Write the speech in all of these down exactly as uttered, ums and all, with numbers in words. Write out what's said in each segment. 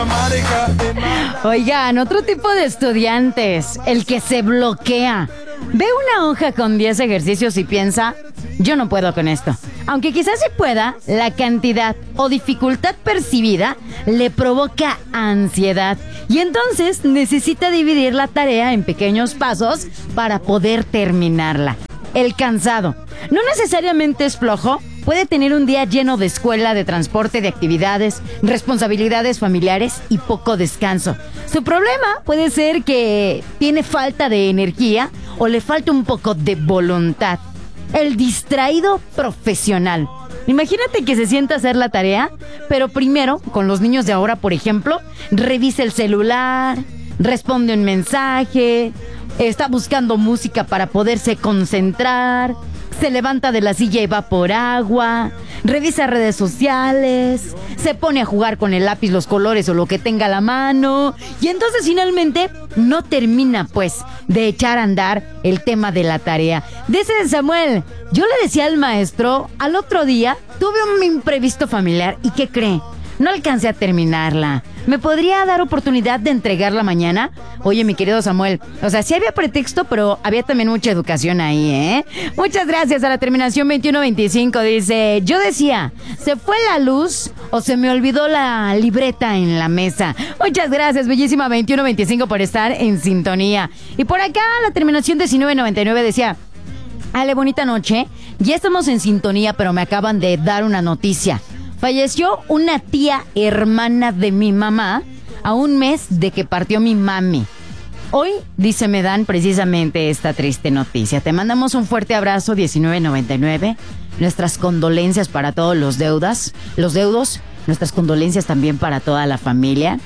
Oigan, otro tipo de estudiantes, el que se bloquea. Ve una hoja con diez ejercicios y piensa, yo no puedo con esto. Aunque quizás sí pueda, la cantidad o dificultad percibida le provoca ansiedad. Y entonces necesita dividir la tarea en pequeños pasos para poder terminarla. El cansado no necesariamente es flojo. Puede tener un día lleno de escuela, de transporte, de actividades, responsabilidades familiares y poco descanso. Su problema puede ser que tiene falta de energía o le falta un poco de voluntad. El distraído profesional. Imagínate que se sienta a hacer la tarea, pero primero, con los niños de ahora, por ejemplo, revisa el celular, responde un mensaje, está buscando música para poderse concentrar, se levanta de la silla y va por agua, revisa redes sociales, se pone a jugar con el lápiz, los colores o lo que tenga a la mano, y entonces finalmente no termina pues de echar a andar el tema de la tarea. Dice Samuel, yo le decía al maestro, al otro día tuve un imprevisto familiar y ¿qué cree? No alcancé a terminarla. ¿Me podría dar oportunidad de entregarla mañana? Oye, mi querido Samuel, o sea, sí había pretexto, pero había también mucha educación ahí, ¿eh? Muchas gracias. A la terminación veintiuno veinticinco dice, yo decía, ¿se fue la luz o se me olvidó la libreta en la mesa? Muchas gracias, bellísima veintiuno veinticinco, por estar en sintonía. Y por acá, la terminación diecinueve noventa y nueve decía, Ale, bonita noche. Ya estamos en sintonía, pero me acaban de dar una noticia. Falleció una tía hermana de mi mamá a un mes de que partió mi mami. Hoy, dice, me dan precisamente esta triste noticia. Te mandamos un fuerte abrazo, diecinueve noventa y nueve. Nuestras condolencias para todos los deudas, los deudos. Nuestras condolencias también para toda la familia.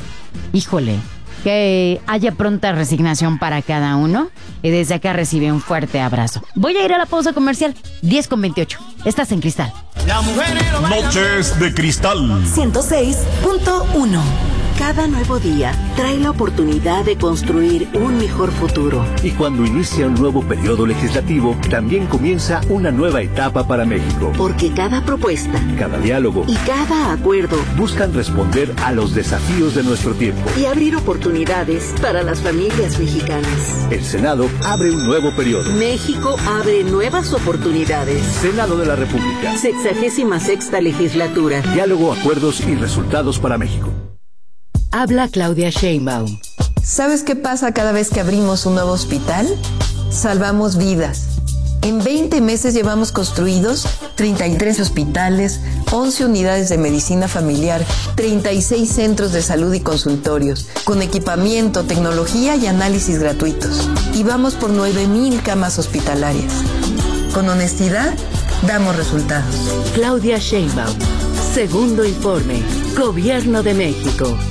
Híjole, que haya pronta resignación para cada uno. Y desde acá recibe un fuerte abrazo. Voy a ir a la pausa comercial, diez con veintiocho. Estás en Cristal. Noches de Cristal ciento seis punto uno. Cada nuevo día trae la oportunidad de construir un mejor futuro. Y cuando inicia un nuevo periodo legislativo, también comienza una nueva etapa para México. Porque cada propuesta, cada diálogo y cada acuerdo buscan responder a los desafíos de nuestro tiempo y abrir oportunidades para las familias mexicanas. El Senado abre un nuevo periodo. México abre nuevas oportunidades. Senado de la República. Sexagésima sexta legislatura. Diálogo, acuerdos y resultados para México. Habla Claudia Sheinbaum. ¿Sabes qué pasa cada vez que abrimos un nuevo hospital? Salvamos vidas. En veinte meses llevamos construidos treinta y tres hospitales, once unidades de medicina familiar, treinta y seis centros de salud y consultorios, con equipamiento, tecnología y análisis gratuitos. Y vamos por nueve mil camas hospitalarias. Con honestidad, damos resultados. Claudia Sheinbaum. Segundo informe. Gobierno de México.